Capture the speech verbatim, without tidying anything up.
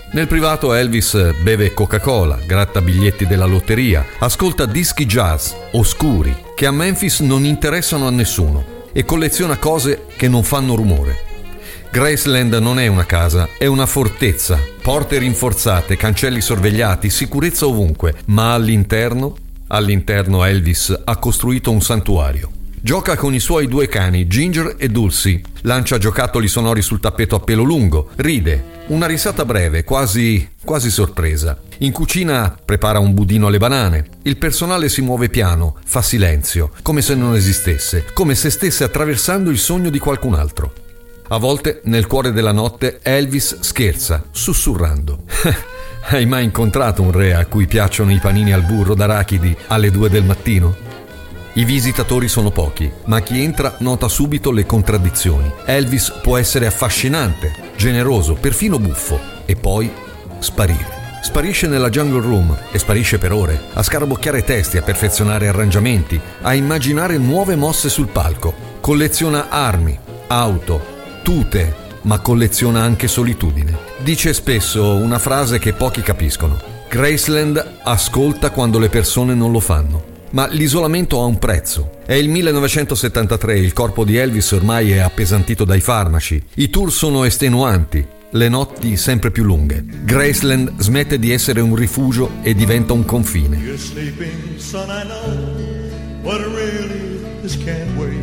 Nel privato Elvis beve Coca-Cola, gratta biglietti della lotteria, ascolta dischi jazz oscuri che a Memphis non interessano a nessuno e colleziona cose che non fanno rumore. Graceland non è una casa, è una fortezza, porte rinforzate, cancelli sorvegliati, sicurezza ovunque, ma all'interno, all'interno Elvis ha costruito un santuario. Gioca con i suoi due cani, Ginger e Dulcie, lancia giocattoli sonori sul tappeto a pelo lungo, ride, una risata breve, quasi, quasi sorpresa. In cucina prepara un budino alle banane. Il personale si muove piano, fa silenzio, come se non esistesse, come se stesse attraversando il sogno di qualcun altro. A volte, nel cuore della notte, Elvis scherza, sussurrando. Hai mai incontrato un re a cui piacciono i panini al burro d'arachidi alle due del mattino? I visitatori sono pochi, ma chi entra nota subito le contraddizioni. Elvis può essere affascinante, generoso, perfino buffo, e poi sparire. Sparisce nella Jungle Room e sparisce per ore, a scarabocchiare testi, a perfezionare arrangiamenti, a immaginare nuove mosse sul palco. Colleziona armi, auto, tute, ma colleziona anche solitudine. Dice spesso una frase che pochi capiscono: Graceland ascolta quando le persone non lo fanno. Ma l'isolamento ha un prezzo. È il millenovecentosettantatré, il corpo di Elvis ormai è appesantito dai farmaci, i tour sono estenuanti, le notti sempre più lunghe. Graceland smette di essere un rifugio e diventa un confine.